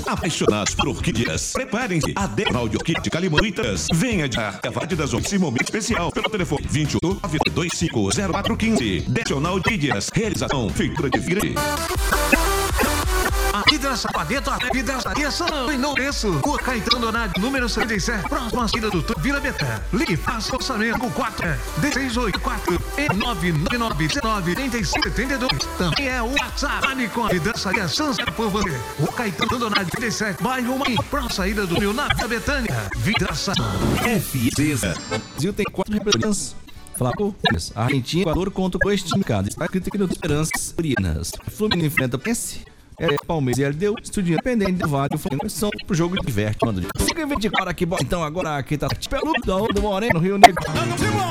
apaixonados por orquídeas. Preparem-se. A Deconal de Orquídea Calimanitas. Venha de Arcavade das Esse momento especial pelo telefone 28-925-0415. Deconal de Orquídeas. Realização Feitura de Vigre. A Hidraçapadeto, a Hidraçaria São em Lourenço. Rua Caetano Donadio, número 77, próxima à saída do Vila Beta. Ligue, faça orçamento com 4-1684 e 999-19-3572. Também é o WhatsApp. Fale com a Hidraçaria São por você. Rua Caetano Donadio, 37, bairro Mãe, próxima saída do Rio na Vila Betânia. Vidraça. FZ. O Brasil tem 4 representantes. Flávio, Argentina, Equador contra o estimado. Está escrito aqui no Esperanças Urinas. Fluminense enfrenta PS. Palmeiras e LDU, Estudiante Independente, Vale, o Flamengo são pro jogo diverte, mano. 5h24 aqui, bom. Então agora aqui tá pelo do Moreno, Rio Negro.